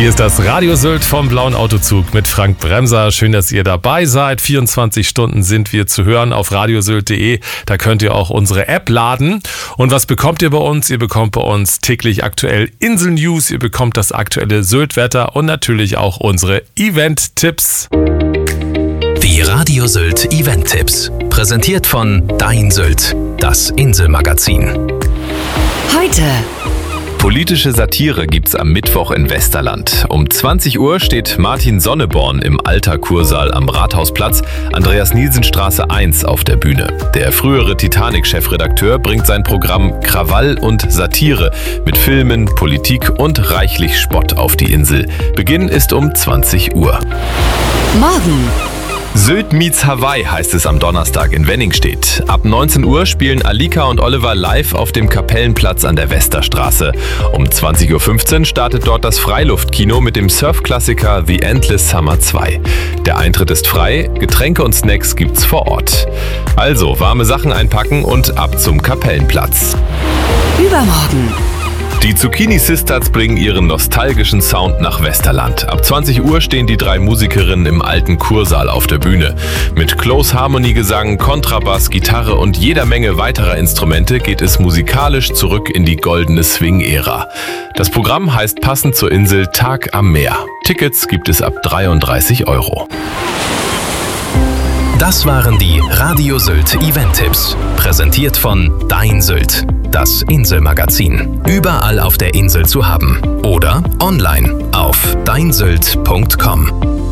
Hier ist das Radio Sylt vom Blauen Autozug mit Frank Bremser. Schön, dass ihr dabei seid. 24 Stunden sind wir zu hören auf radiosylt.de. Da könnt ihr auch unsere App laden. Und was bekommt ihr bei uns? Ihr bekommt bei uns täglich aktuell Insel-News. Ihr bekommt das aktuelle Sylt-Wetter und natürlich auch unsere Event-Tipps. Die Radio Sylt Event-Tipps. Präsentiert von Dein Sylt, das Inselmagazin. Heute. Politische Satire gibt's am Mittwoch in Westerland. Um 20 Uhr steht Martin Sonneborn im Alter-Kursaal am Rathausplatz, Andreas-Nielsen-Straße 1 auf der Bühne. Der frühere Titanic-Chefredakteur bringt sein Programm Krawall und Satire mit Filmen, Politik und reichlich Spott auf die Insel. Beginn ist um 20 Uhr. Morgen. Sylt meets Hawaii heißt es am Donnerstag in Wenningstedt. Ab 19 Uhr spielen Alika und Oliver live auf dem Kapellenplatz an der Westerstraße. Um 20.15 Uhr startet dort das Freiluftkino mit dem Surfklassiker The Endless Summer 2. Der Eintritt ist frei, Getränke und Snacks gibt's vor Ort. Also warme Sachen einpacken und ab zum Kapellenplatz. Übermorgen. Die Zucchini Sisters bringen ihren nostalgischen Sound nach Westerland. Ab 20 Uhr stehen die 3 Musikerinnen im alten Kursaal auf der Bühne. Mit Close Harmony Gesang, Kontrabass, Gitarre und jeder Menge weiterer Instrumente geht es musikalisch zurück in die goldene Swing-Ära. Das Programm heißt passend zur Insel Tag am Meer. Tickets gibt es ab 33 €. Das waren die Radio Sylt Event-Tipps. Präsentiert von Dein Sylt, das Inselmagazin. Überall auf der Insel zu haben. Oder online auf deinsylt.com.